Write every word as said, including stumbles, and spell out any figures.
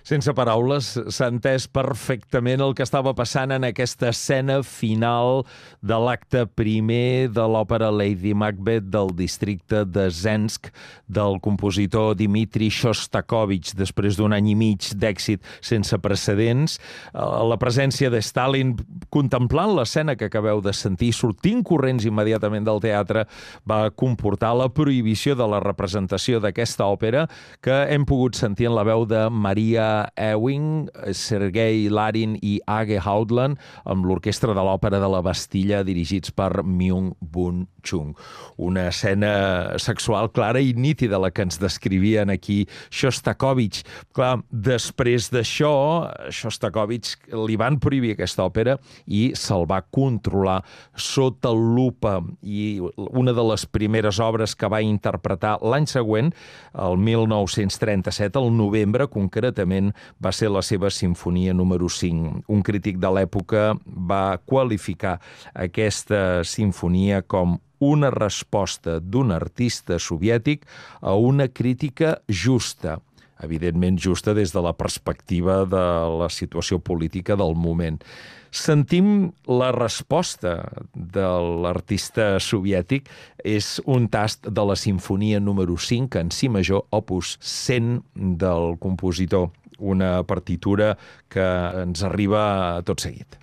Sense paraules, s'ha entès perfectament el que estava passant en aquesta escena final de l'acte primer de l'òpera Lady Macbeth del districte de Zensk del compositor Dmitri Shostakovich, després d'un any i mig d'èxit sense precedents. La presència de Stalin, contemplant l'escena que acabeu de sentir, sortint corrents immediatament del teatre, va comportar la prohibició de la representació d'aquesta òpera que hem pogut sentir en la veu de Maria Ewing, Sergei Larin i Age Haudland amb l'orquestra de l'Òpera de la Bastilla dirigits per Myung-Bun Chung. Una escena sexual clara i nítida la que ens descrivien aquí Shostakovich. Clar, després d'això, Shostakovich li van prohibir aquesta òpera i se'l va controlar sota lupa, i una de les primeres obres que va interpretar l'any següent, el mil nou-cents trenta-set, al novembre concretament, va ser la seva sinfonia número cinc. Un crític de l'època va qualificar aquesta sinfonia com una resposta d'un artista soviètic a una crítica justa. Evidentment justa des de la perspectiva de la situació política del moment. Sentim la resposta de l'artista soviètic. És un tast de la sinfonia número cinc en si major, opus cent del compositor. Una partitura que ens arriba tot seguit.